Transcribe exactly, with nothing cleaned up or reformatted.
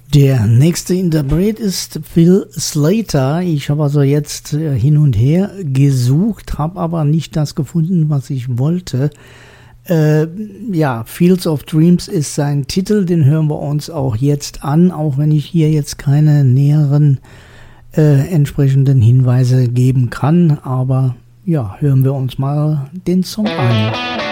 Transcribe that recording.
Der nächste Interpret ist Phil Slater. Ich habe also jetzt äh, hin und her gesucht, habe aber nicht das gefunden, was ich wollte. Äh, ja, Fields of Dreams ist sein Titel, den hören wir uns auch jetzt an, auch wenn ich hier jetzt keine näheren äh, entsprechenden Hinweise geben kann. Aber ja, hören wir uns mal den Song an.